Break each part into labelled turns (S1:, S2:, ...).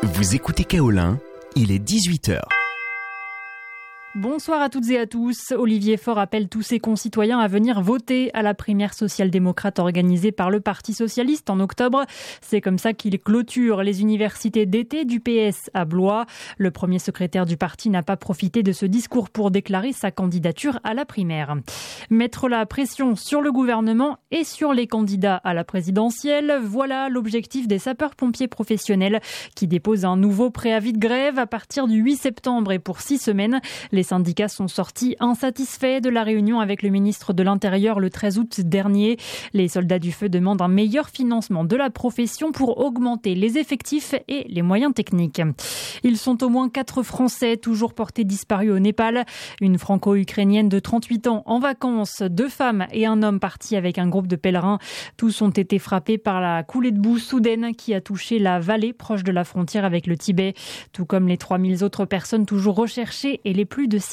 S1: Vous écoutez Kaolin, il est 18h.
S2: Bonsoir à toutes et à tous. Olivier Faure appelle tous ses concitoyens à venir voter à la primaire social-démocrate organisée par le Parti socialiste en octobre. C'est comme ça qu'il clôture les universités d'été du PS à Blois. Le premier secrétaire du parti n'a pas profité de ce discours pour déclarer sa candidature à la primaire. Mettre la pression sur le gouvernement et sur les candidats à la présidentielle, voilà l'objectif des sapeurs-pompiers professionnels qui déposent un nouveau préavis de grève à partir du 8 septembre et pour 6 semaines. Les syndicats sont sortis insatisfaits de la réunion avec le ministre de l'Intérieur le 13 août dernier. Les soldats du feu demandent un meilleur financement de la profession pour augmenter les effectifs et les moyens techniques. Ils sont au moins 4 Français toujours portés disparus au Népal. Une franco-ukrainienne de 38 ans en vacances, 2 femmes et un homme partis avec un groupe de pèlerins. Tous ont été frappés par la coulée de boue soudaine qui a touché la vallée proche de la frontière avec le Tibet, tout comme les 3000 autres personnes toujours recherchées et les plus de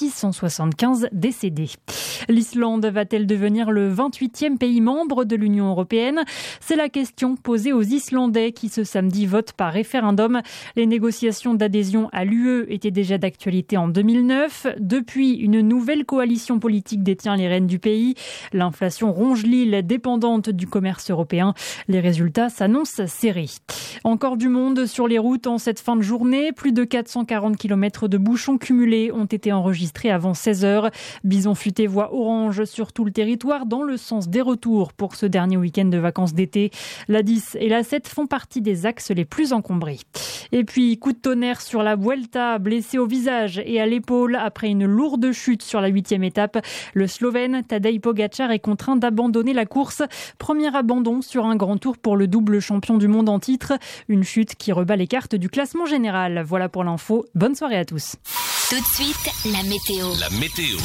S2: 675 décédés. L'Islande va-t-elle devenir le 28e pays membre de l'Union européenne ? C'est la question posée aux Islandais qui ce samedi votent par référendum. Les négociations d'adhésion à l'UE étaient déjà d'actualité en 2009. Depuis, une nouvelle coalition politique détient les rênes du pays. L'inflation ronge l'île dépendante du commerce européen. Les résultats s'annoncent serrés. Encore du monde sur les routes en cette fin de journée. Plus de 440 km de bouchons cumulés ont été enregistrés avant 16h. Bison Futé voit orange sur tout le territoire dans le sens des retours pour ce dernier week-end de vacances d'été. La 10 et la 7 font partie des axes les plus encombrés. Et puis, coup de tonnerre sur la Vuelta, blessé au visage et à l'épaule après une lourde chute sur la 8e étape. Le Slovène Tadej Pogačar est contraint d'abandonner la course. Premier abandon sur un grand tour pour le double champion du monde en titre. Une chute qui rebat les cartes du classement général. Voilà pour l'info. Bonne soirée à tous.
S3: Tout de suite, la météo.
S4: La météo.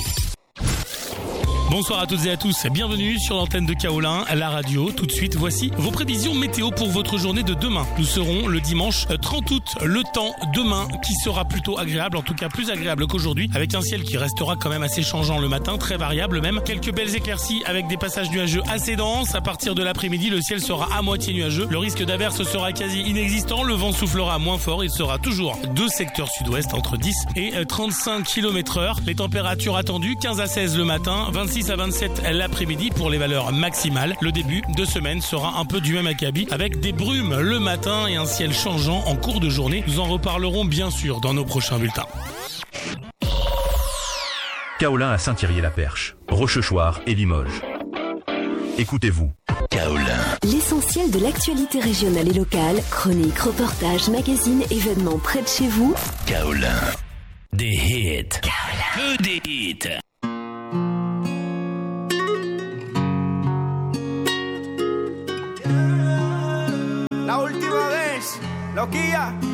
S4: Bonsoir à toutes et à tous, bienvenue sur l'antenne de Kaolin, la radio. Tout de suite, voici vos prévisions météo pour votre journée de demain. Nous serons le dimanche 30 août, le temps demain qui sera plutôt agréable, en tout cas plus agréable qu'aujourd'hui, avec un ciel qui restera quand même assez changeant le matin, très variable même. Quelques belles éclaircies avec des passages nuageux assez denses. À partir de l'après-midi, le ciel sera à moitié nuageux. Le risque d'averse sera quasi inexistant, le vent soufflera moins fort. Il sera toujours de secteur sud-ouest entre 10 et 35 km/h. Les températures attendues, 15 à 16 le matin, 26 à 27 l'après-midi pour les valeurs maximales. Le début de semaine sera un peu du même acabit avec des brumes le matin et un ciel changeant en cours de journée. Nous en reparlerons bien sûr dans nos prochains bulletins.
S5: Kaolin à Saint-Thierry-la-Perche, Rochechouart et Limoges. Écoutez-vous.
S3: Kaolin. L'essentiel de l'actualité régionale et locale, chroniques, reportages, magazines, événements près de chez vous.
S4: Kaolin. Des hits. Kaolin. Que des hits.
S6: La última vez, Loquilla.